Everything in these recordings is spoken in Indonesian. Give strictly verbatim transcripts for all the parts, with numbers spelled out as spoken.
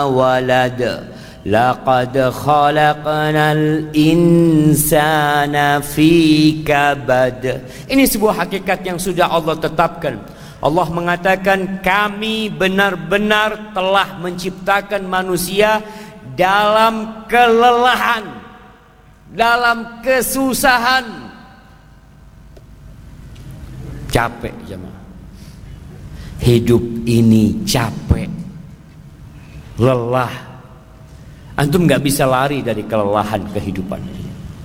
walad laqad khalaqnal insana fi kabad. Ini sebuah hakikat yang sudah Allah tetapkan. Allah mengatakan kami benar-benar telah menciptakan manusia dalam kelelahan, dalam kesusahan. Capek jemaah. Hidup ini capek, lelah. Antum gak bisa lari dari kelelahan kehidupan ini.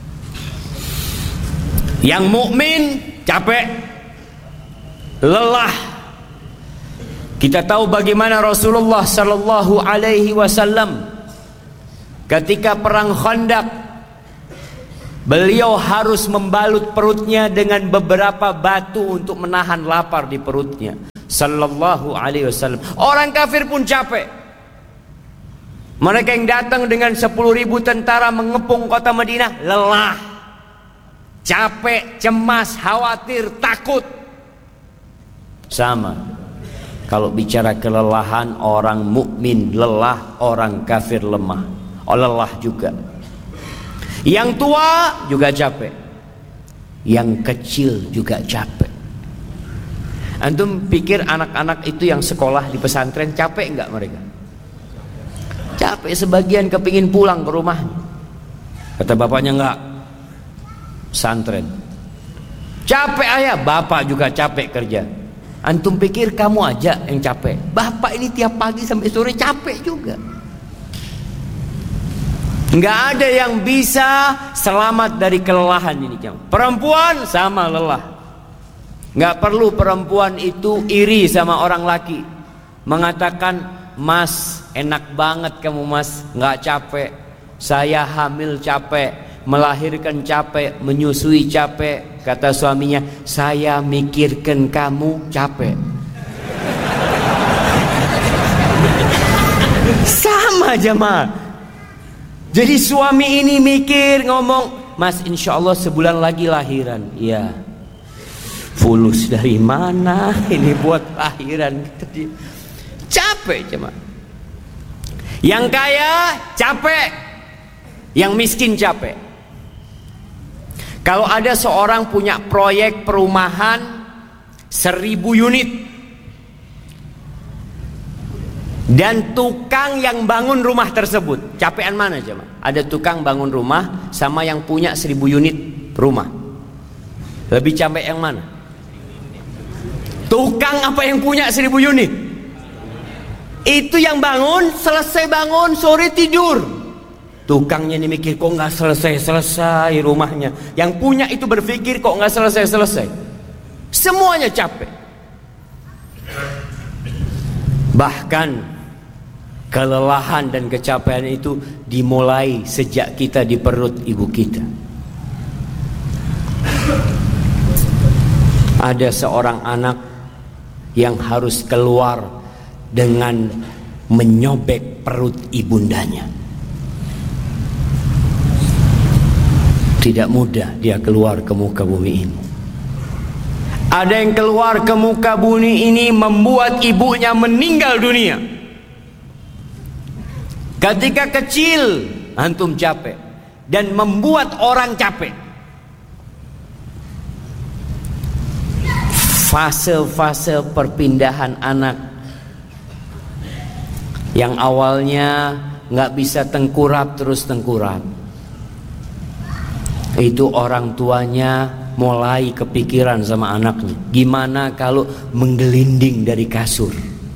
Yang mukmin capek, lelah. Kita tahu bagaimana Rasulullah sallallahu alaihi wasallam ketika perang Khandaq, beliau harus membalut perutnya dengan beberapa batu untuk menahan lapar di perutnya. Sallallahu alaihi wasallam. Orang kafir pun capek. Mereka yang datang dengan sepuluh ribu tentara mengepung kota Madinah lelah, capek, cemas, khawatir, takut. Sama. Kalau bicara kelelahan, orang mukmin lelah, orang kafir lemah. Oh, lelah juga. Yang tua juga capek, yang kecil juga capek. Antum pikir anak-anak itu yang sekolah di pesantren capek enggak mereka? Capek, sebagian kepingin pulang ke rumahnya. Kata bapaknya enggak, pesantren. Capek ayah, bapak juga capek kerja. Antum pikir kamu aja yang capek? Bapak ini tiap pagi sampai sore capek juga. Enggak ada yang bisa selamat dari kelelahan ini. Perempuan sama lelah. Enggak perlu perempuan itu iri sama orang laki, mengatakan, mas enak banget kamu mas, enggak capek. Saya hamil capek, melahirkan capek, menyusui capek. Kata suaminya, saya mikirkan kamu capek. Sama jemaah. Jadi suami ini mikir, ngomong, mas insya Allah sebulan lagi lahiran. Iya. Fulus dari mana ini buat lahiran? Capek jemaah. Yang kaya capek, yang miskin capek. Kalau ada seorang punya proyek perumahan seribu unit dan tukang yang bangun rumah tersebut, capean mana jemaah? Ada tukang bangun rumah sama yang punya seribu unit rumah, lebih capek yang mana? Tukang apa yang punya seribu unit? Itu yang bangun, selesai bangun sore tidur. Tukangnya ini mikir kok nggak selesai-selesai rumahnya. Yang punya itu berpikir kok nggak selesai-selesai. Semuanya capek. Bahkan kelelahan dan kecapean itu dimulai sejak kita di perut ibu kita. Ada seorang anak yang harus keluar dengan menyobek perut ibundanya. Tidak mudah dia keluar ke muka bumi ini. Ada yang keluar ke muka bumi ini membuat ibunya meninggal dunia. Ketika kecil antum capek dan membuat orang capek. Fase-fase perpindahan anak yang awalnya nggak bisa tengkurap terus tengkurap, itu orang tuanya mulai kepikiran sama anaknya, gimana kalau menggelinding dari kasur.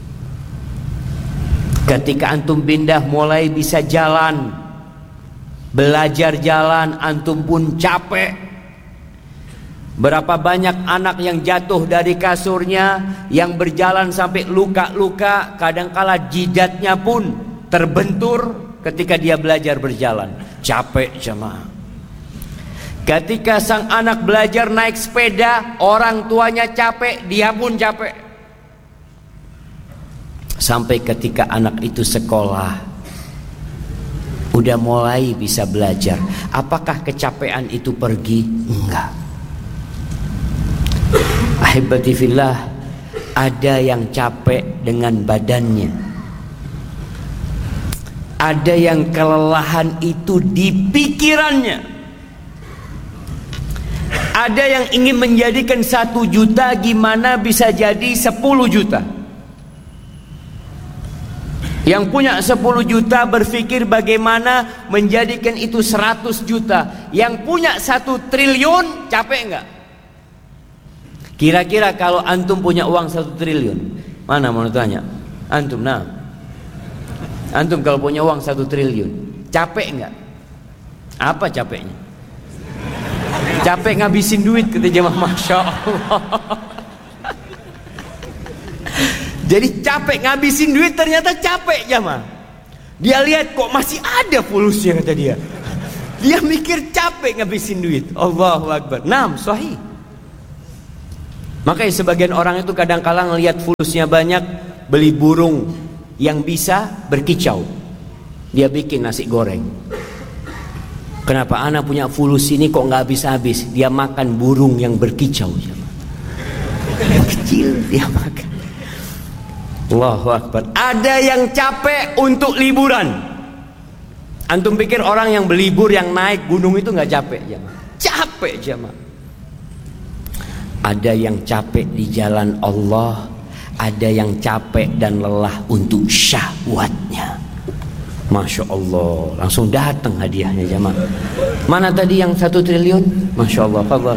Ketika antum pindah mulai bisa jalan, belajar jalan, antum pun capek. Berapa banyak anak yang jatuh dari kasurnya, yang berjalan sampai luka-luka, kadangkala jidatnya pun terbentur ketika dia belajar berjalan. Capek jemaah. Ketika sang anak belajar naik sepeda, orang tuanya capek, dia pun capek. Sampai ketika anak itu sekolah, udah mulai bisa belajar. Apakah kecapean itu pergi? Enggak. Ahibati fillah, ada yang capek dengan badannya. Ada yang kelelahan itu di pikirannya. Ada yang ingin menjadikan satu juta gimana bisa jadi sepuluh juta. Yang punya sepuluh juta berpikir bagaimana menjadikan itu seratus juta. Yang punya satu triliun capek enggak? Kira-kira kalau antum punya uang satu triliun, mana mau tanya? Antum, nah, antum kalau punya uang satu triliun, capek enggak? Apa capeknya? Capek ngabisin duit, kata jemaah. Masya Allah. Jadi capek ngabisin duit, ternyata capek jemaah. Dia lihat kok masih ada fulusnya, kata dia. Dia mikir capek ngabisin duit. Allahu Akbar. Naam, sahih. Makanya sebagian orang itu kadang-kala ngelihat fulusnya banyak, beli burung yang bisa berkicau, dia bikin nasi goreng. Kenapa anak punya fulus ini kok nggak habis-habis? Dia makan burung yang berkicau, yang kecil dia makan. Allahu Akbar. Ada yang capek untuk liburan. Antum pikir orang yang berlibur, yang naik gunung itu nggak capek? Jamaah. Capek jamaah. Ada yang capek di jalan Allah, ada yang capek dan lelah untuk syahwatnya. Masya Allah, langsung datang hadiahnya jamaah. Mana tadi yang satu triliun? Masya Allah, fadhal.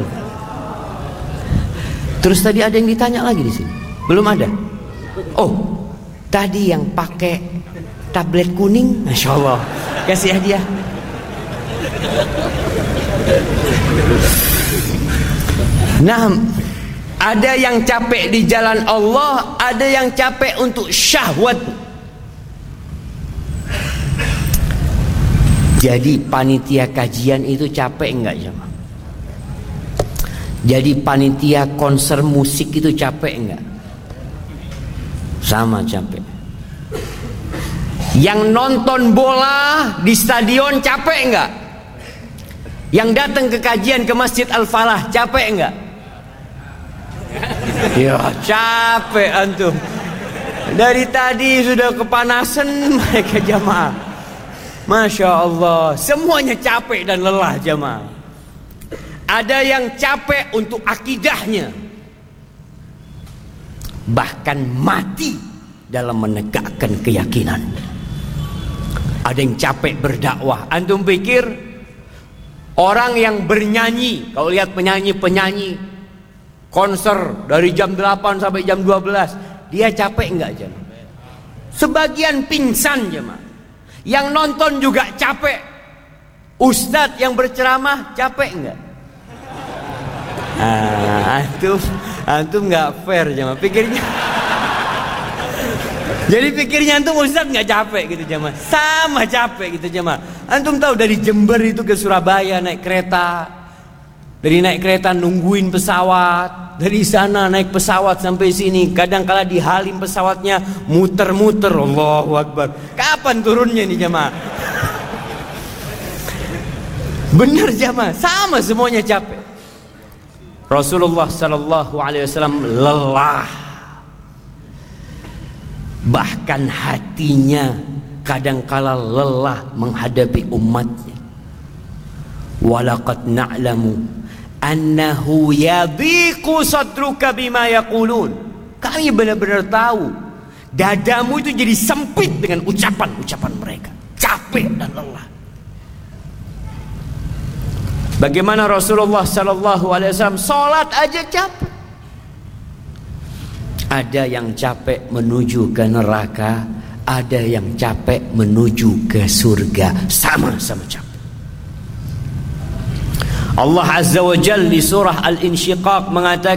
Terus tadi ada yang ditanya lagi di sini, belum ada? Oh, tadi yang pakai tablet kuning, Masya Allah, kasih hadiah. Nah, ada yang capek di jalan Allah, ada yang capek untuk syahwat. Jadi panitia kajian itu capek enggak jemaah? Jadi panitia konser musik itu capek enggak? Sama capek. Yang nonton bola di stadion capek enggak? Yang datang ke kajian ke Masjid Al-Falah capek enggak? Ya capek antum. Dari tadi sudah kepanasan mereka jamaah. Masya Allah, semuanya capek dan lelah jamaah. Ada yang capek untuk akidahnya, bahkan mati dalam menegakkan keyakinan. Ada yang capek berdakwah. Antum pikir orang yang bernyanyi, kalau lihat penyanyi-penyanyi konser dari jam delapan sampai jam dua belas, dia capek enggak jemaah? Sebagian pingsan jemaah. Yang nonton juga capek. Ustadz yang berceramah capek enggak? Ah, antum antum enggak fair jemaah pikirnya. Jadi pikirnya antum ustadz enggak capek gitu jemaah. Sama capek gitu jemaah. Antum tahu dari Jember itu ke Surabaya naik kereta. Dari naik kereta nungguin pesawat, dari sana naik pesawat sampai sini, kadang-kala di halim pesawatnya muter-muter. Allahu Akbar. Kapan turunnya nih jamaah? Bener jamaah, sama semuanya capek. Rasulullah sallallahu alaihi wasallam lelah. Bahkan hatinya kadang-kala lelah menghadapi umatnya. Walaqad na'lamu annahu yadhiqu sadruka bima yaqulun. Kami benar-benar tahu dadamu itu jadi sempit dengan ucapan-ucapan mereka. Capek dan lelah. Bagaimana Rasulullah sallallahu alaihi wasallam salat aja capek. Ada yang capek menuju ke neraka, ada yang capek menuju ke surga. Sama-sama capek. Allah Azza wa Jalla di surah Al-Insyiqaq mengatakan